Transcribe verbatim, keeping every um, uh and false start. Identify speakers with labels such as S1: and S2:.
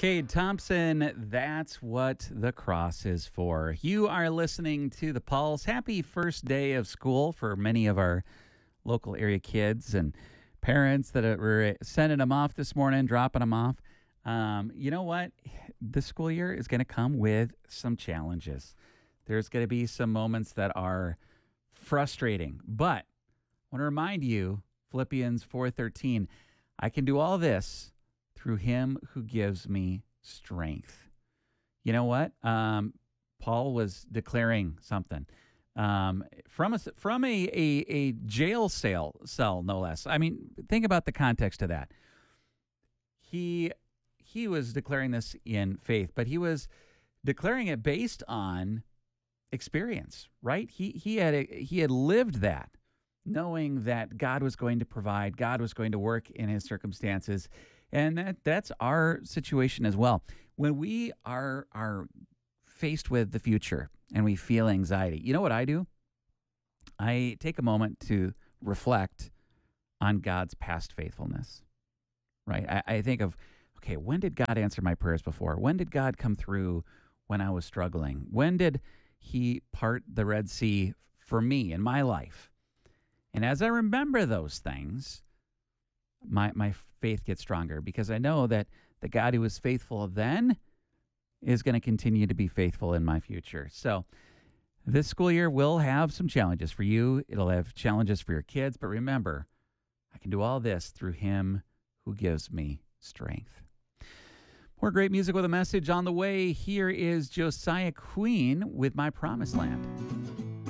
S1: Cade Thompson, that's what the cross is for. You are listening to The Pulse. Happy first day of school for many of our local area kids and parents that were sending them off this morning, dropping them off. Um, you know what? This school year is going to come with some challenges. There's going to be some moments that are frustrating, but I want to remind you, Philippians four thirteen, I can do all this through him who gives me strength. You know what? Um, Paul was declaring something um, from a from a, a a jail cell cell, no less. I mean, think about the context of that. He he was declaring this in faith, but he was declaring it based on experience, right? He he had a, he had lived that, knowing that God was going to provide, God was going to work in his circumstances. And that that's our situation as well. When we are are faced with the future and we feel anxiety, you know what I do? I take a moment to reflect on God's past faithfulness, right? I, I think of, okay, when did God answer my prayers before? When did God come through when I was struggling? When did he part the Red Sea for me in my life? And as I remember those things, my my faith gets stronger because I know that the God who was faithful then is going to continue to be faithful in my future. So this school year will have some challenges for you. It'll have challenges for your kids. But remember, I can do all this through him who gives me strength. More great music with a message on the way. Here is Josiah Queen with My Promised Land.